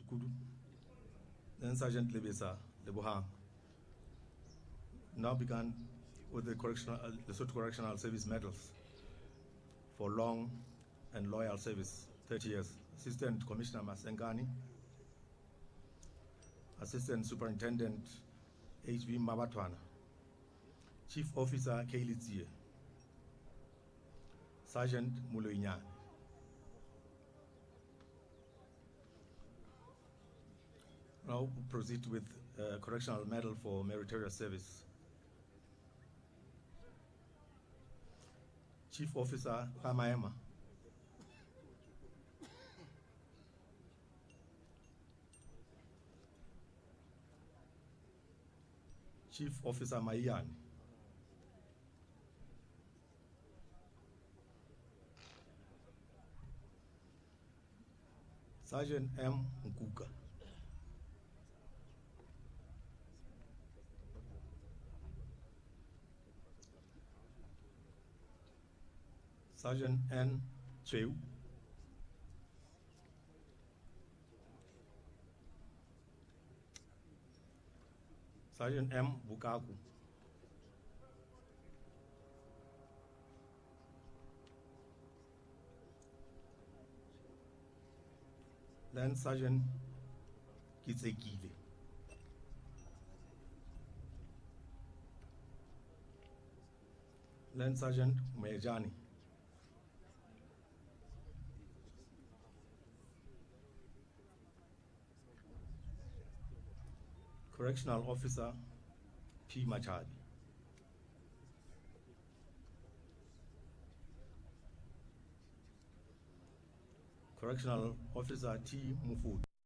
Kudu, then Sergeant Lebesa Lebohang. Now began with the Lesotho Correctional Service medals for long and loyal service, 30 years. Assistant Commissioner Masengani, Assistant Superintendent H.V. Mabatwana, Chief Officer Kaylee Zie, Sergeant Muloinyane. Now we'll proceed with Correctional Medal for Meritorious Service. Chief Officer Kamaema, Chief Officer Maiyane, Sergeant M. Nkuka, Sergeant N. Cheu, Sergeant M. Bukaku, then Sergeant Kitsekile, then Sergeant Mejani, Correctional Officer P. Machadi, Correctional Officer T. Mufud,